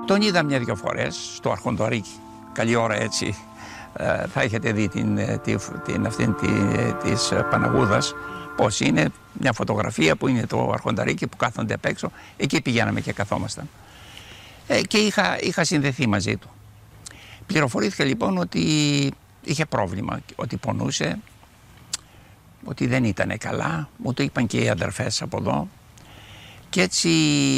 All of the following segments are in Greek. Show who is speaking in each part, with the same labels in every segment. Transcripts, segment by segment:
Speaker 1: Τον είδα μια-δυο φορές στο Αρχοντορίκι. Καλή ώρα έτσι. Θα έχετε δει αυτήν της Παναγούδας πώς είναι, μια φωτογραφία που είναι το Αρχονταρίκι που κάθονται απ' έξω. Εκεί πηγαίναμε και καθόμασταν. Και είχα συνδεθεί μαζί του. Πληροφορήθηκα λοιπόν ότι είχε πρόβλημα, ότι πονούσε, ότι δεν ήταν καλά. Μου το είπαν και οι αδερφές από εδώ. Και έτσι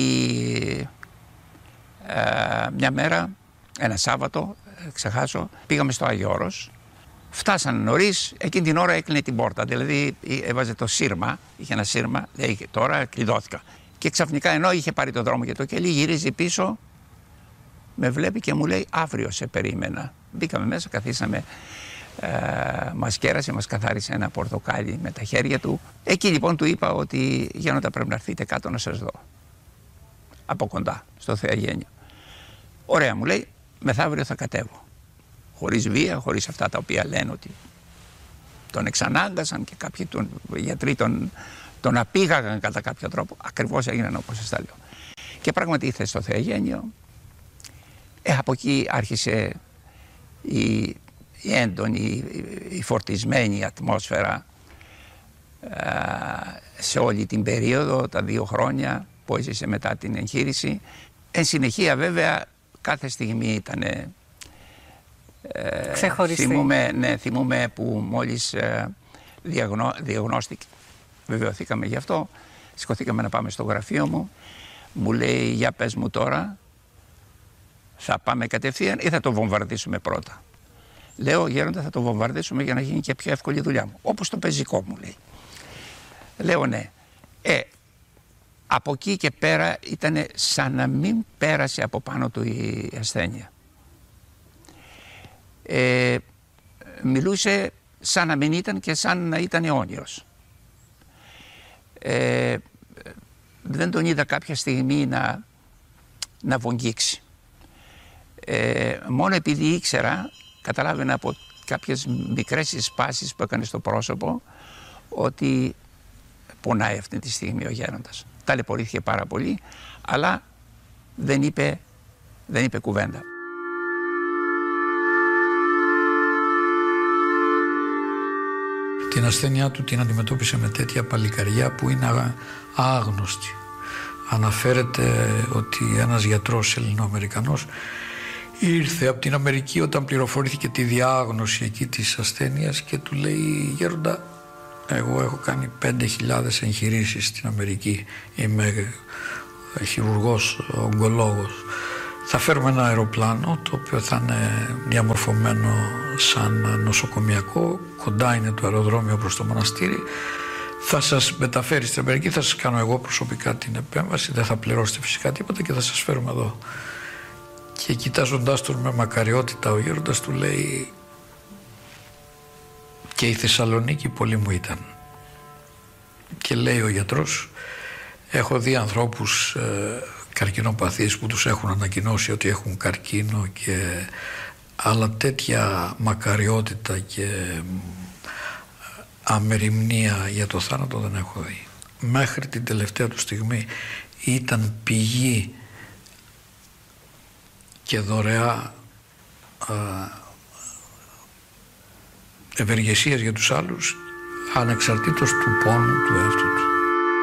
Speaker 1: μια μέρα, ένα Σάββατο, ξεχάσω, πήγαμε στο Άγιο Όρος. Φτάσανε νωρίς, εκείνη την ώρα έκλεινε την πόρτα. Δηλαδή έβαζε το σύρμα, είχε ένα σύρμα, λέει τώρα κλειδώθηκα. Και ξαφνικά ενώ είχε πάρει το δρόμο και το κελί, γυρίζει πίσω, με βλέπει και μου λέει αύριο σε περίμενα. Μπήκαμε μέσα, καθίσαμε, μας κέρασε, μας καθάρισε ένα πορτοκάλι με τα χέρια του. Εκεί λοιπόν του είπα ότι Γέροντα πρέπει να έρθετε κάτω να σας δω. Από κοντά, στο Θεαγένιο. Ωραία, μου λέει, μεθαύριο θα κατέβω. Χωρίς βία, χωρίς αυτά τα οποία λένε ότι τον εξανάγκασαν και κάποιοι γιατροί τον απήγαγαν κατά κάποιο τρόπο. Ακριβώς έγιναν όπως σας τα λέω. Και πράγματι ήρθε στο Θεαγένιο. Από εκεί άρχισε η έντονη, η φορτισμένη ατμόσφαιρα σε όλη την περίοδο, τα 2 χρόνια που έζησε μετά την εγχείρηση. Εν συνεχεία βέβαια κάθε στιγμή ήταν
Speaker 2: ξεχωριστή.
Speaker 1: Θυμούμαι που μόλις διαγνώστηκε, βεβαιωθήκαμε γι' αυτό, σηκωθήκαμε να πάμε στο γραφείο μου, μου λέει για πες μου τώρα, θα πάμε κατευθείαν ή θα το βομβαρδίσουμε πρώτα. Λέω Γέροντα θα το βομβαρδίσουμε για να γίνει και πιο εύκολη η δουλειά μου, όπως το πεζικό μου λέει. Λέω ναι. Από εκεί και πέρα ήταν σαν να μην πέρασε από πάνω του η ασθένεια. Μιλούσε σαν να μην ήταν και σαν να ήταν αιώνιος. Δεν τον είδα κάποια στιγμή να βογγίξει. Μόνο επειδή ήξερα, καταλάβαινα από κάποιες μικρές συσπάσεις που έκανε στο πρόσωπο ότι πονάει αυτή τη στιγμή ο Γέροντας. Ταλαιπωρήθηκε πάρα πολύ, αλλά δεν είπε κουβέντα.
Speaker 3: Την ασθένειά του την αντιμετώπισε με τέτοια παλικαριά που είναι άγνωστη. Αναφέρεται ότι ένας γιατρός Ελληνοαμερικανός ήρθε από την Αμερική όταν πληροφορήθηκε τη διάγνωση εκεί της ασθένειας και του λέει Γέροντα, εγώ έχω κάνει 5.000 εγχειρήσεις στην Αμερική, είμαι χειρουργός, ογκολόγος. Θα φέρουμε ένα αεροπλάνο το οποίο θα είναι διαμορφωμένο σαν νοσοκομιακό, κοντά είναι το αεροδρόμιο προς το μοναστήρι. Θα σας μεταφέρει στην Αμερική, θα σας κάνω εγώ προσωπικά την επέμβαση, δεν θα πληρώσετε φυσικά τίποτα και θα σας φέρουμε εδώ. Και κοιτάζοντάς τον με μακαριότητα ο Γέροντας του λέει και η Θεσσαλονίκη πολύ μου ήταν. Και λέει ο γιατρός, έχω δει ανθρώπους καρκινοπαθείς που τους έχουν ανακοινώσει ότι έχουν καρκίνο αλλά τέτοια μακαριότητα και αμεριμνία για το θάνατο δεν έχω δει. Μέχρι την τελευταία του στιγμή ήταν πηγή και δωρεά ευεργεσίας για τους άλλους ανεξαρτήτως του πόνου του εαυτού του.